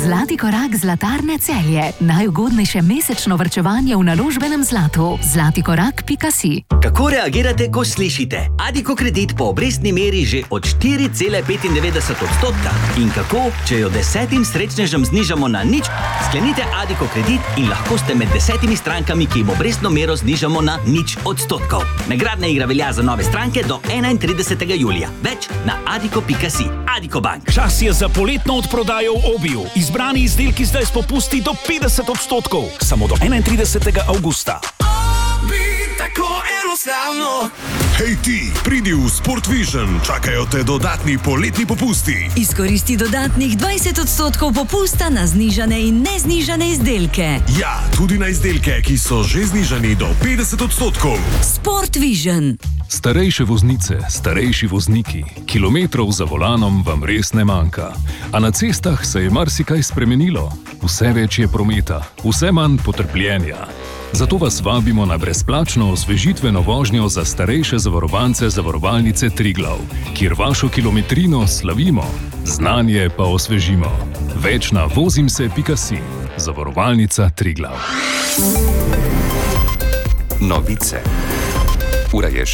Zlati korak Zlatarne Celje. Najugodnejše mesečno varčevanje v naložbenem zlatu. Zlatikorak.si. Kako reagirate, ko slišite Addiko kredit po obrestni meri že od 4,95%? In kako, če jo 10 srečnežem znižamo na nič? Sklenite Addiko kredit in lahko ste med 10 strankami, ki jim obrestno mero znižamo na 0%. Nagradna igra velja za nove stranke do 31. julija. Več na addiko.si. Addiko Bank. Čas je za poletno odprodajo v Obiju. Izbrani izdelki zdaj s popusti do 50%. Samo do 31. avgusta. Tako enostavno. Hej ti, pridi v Sport Vision, čakajo te dodatni poletni popusti. Izkoristi dodatnih 20% popusta na znižane in neznižane izdelke. Ja, tudi na izdelke, ki so že znižani do 50%. Sport Vision. Starejše voznice, starejši vozniki, kilometrov za volanom vam res ne manjka. A na cestah se je marsikaj spremenilo. Vse več je prometa, vse manj potrpljenja. Zato vas vabimo na brezplačno osvežitveno vožnjo za starejše zavarovance Zavarovalnice Triglav, kjer vašo kilometrino slavimo, znanje pa osvežimo. Več na vozimse.si. Zavarovalnica Triglav. Novice. Ura je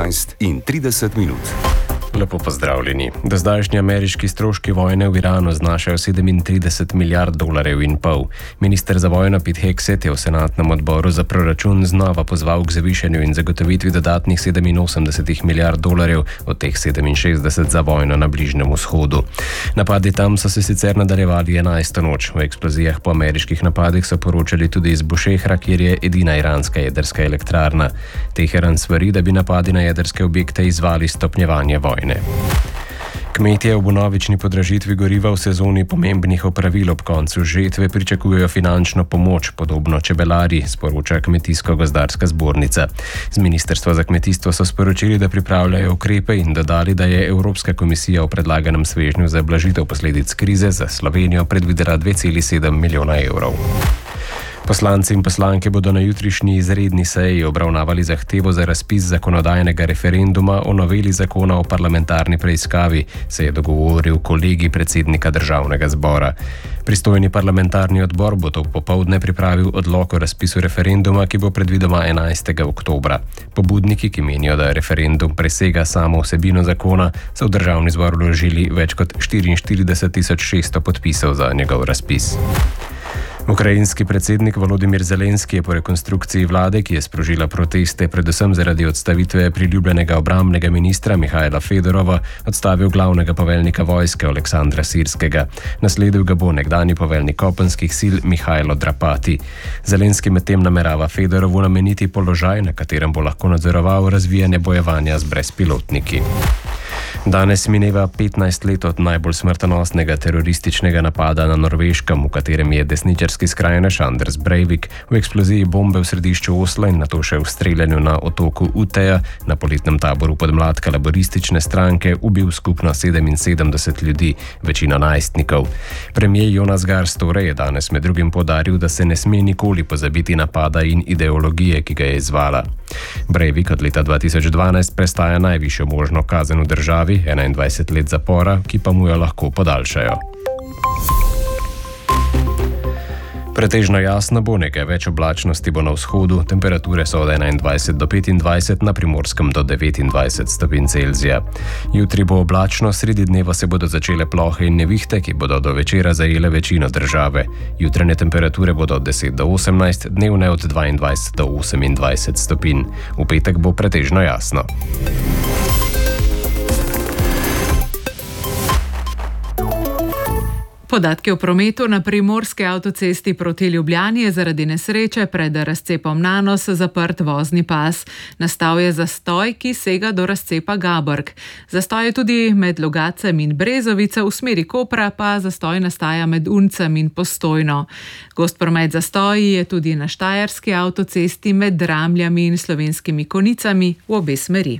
16:30. Lepo pozdravljeni. Dozdajšnji ameriški stroški vojne v Iranu znašajo 37 milijard dolarjev in pol. Minister za vojno Pete Hegseth je v senatnem odboru za proračun znova pozval k zavišanju in zagotovitvi dodatnih 87 milijard dolarjev, od teh 67 za vojno na Bližnjem vzhodu. Napadi tam so se sicer nadaljevali 11. noč. V eksplozijah po ameriških napadih so poročali tudi iz Bušehra, kjer je edina iranska jedrska elektrarna. Teheran svari, da bi napadi na jedrske objekte izvali stopnjevanje vojne. Kmetje ob vnovični podražitvi goriva v sezoni pomembnih opravil ob koncu žetve pričakujejo finančno pomoč, podobno čebelarji, sporoča Kmetijsko-gozdarska zbornica. Z Ministrstva za kmetijstvo so sporočili, da pripravljajo ukrepe in dodali, da je Evropska komisija v predlaganem svežnju za blažitev posledic krize za Slovenijo predvidela 2,7 milijona evrov. Poslanci in poslanke bodo na jutrišnji izredni seji obravnavali zahtevo za razpis zakonodajnega referenduma o noveli zakona o parlamentarni preiskavi, se je dogovoril kolegij predsednika Državnega zbora. Pristojni parlamentarni odbor bo to popoldne pripravil odlok o razpisu referenduma, ki bo predvidoma 11. oktobra. Pobudniki, ki menijo, da referendum presega samo vsebino zakona, so v Državni zbor vložili več kot 44.600 podpisov za njegov razpis. Ukrajinski predsednik Volodimir Zelenski je po rekonstrukciji vlade, ki je sprožila proteste predvsem zaradi odstavitve priljubljenega obrambnega ministra Mihajla Fedorova, odstavil glavnega poveljnika vojske Aleksandra Sirskega. Nasledil ga bo nekdanji poveljnik kopenskih sil Mihajlo Drapati. Zelenski medtem namerava Fedorovu nameniti položaj, na katerem bo lahko nadzoroval razvijanje bojevanja z brezpilotniki. Danes mineva 15 let od najbolj smrtonosnega terorističnega napada na Norveškem, v katerem je desničarski skrajnež Anders Breivik v eksploziji bombe v središču Osla in nato še v streljanju na otoku Uteja na poletnem taboru podmladka laboristične stranke ubil skupno 77 ljudi, večina najstnikov. Premijer Jonas Gahr Støre je danes med drugim poudaril, da se ne sme nikoli pozabiti napada in ideologije, ki ga je izvala. Breivik od leta 2012 prestaja najvišjo možno kazen v državi, 21 let zapora, ki pa mu jo lahko podaljšajo. Pretežno jasno bo, nekaj več oblačnosti bo na vzhodu, temperature so od 21 do 25, na Primorskem do 29 stopinj Celzija. Jutri bo oblačno, sredi dneva se bodo začele plohe in nevihte, ki bodo do večera zajele večino države. Jutranje temperature bodo od 10 do 18, dnevne od 22 do 28 stopinj. V petek bo pretežno jasno. Podatki o prometu na primorski avtocesti proti Ljubljani je zaradi nesreče pred razcepom Nanos zaprt vozni pas. Nastal je zastoj, ki sega do razcepa Gabrk. Zastoj je tudi med Logacem in Brezovico, v smeri Kopra pa zastoj nastaja med Uncem in Postojno. Gost promet zastoji je tudi na štajerski avtocesti med Dramljami in Slovenskimi Konicami v obe smeri.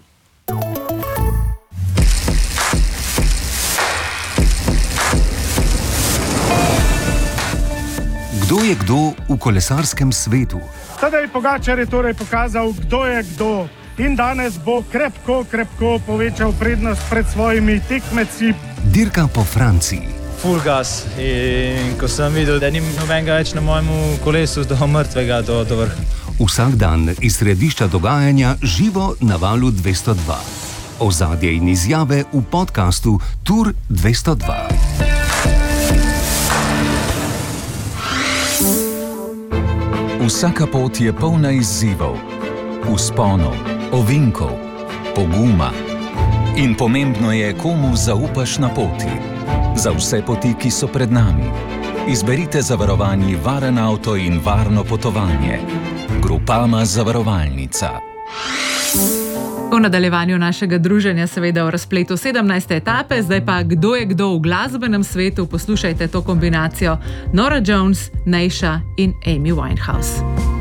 Kdo je kdo v kolesarskem svetu? Tadej Pogačar je torej pokazal, kdo je kdo. In danes bo krepko povečal prednost pred svojimi tekmeci. Dirka po Franciji. full gas in ko sem videl, da ni nobenega več na mojem kolesu do mrtvega, do vrha. Vsak dan iz središča dogajanja živo na valu 202. Ozadje in izjave v podkastu Tour 202. Vsaka pot je polna izzivov, vzponov, ovinkov, poguma. In pomembno je, komu zaupaš na poti. Za vse poti, ki so pred nami. Izberite zavarovani varen avto in varno potovanje. Groupama zavarovalnica. V nadaljevanju našega druženja seveda o razpletu 17. etape, zdaj pa kdo je kdo v glasbenem svetu, poslušajte to kombinacijo Norah Jones, Neisha in Amy Winehouse.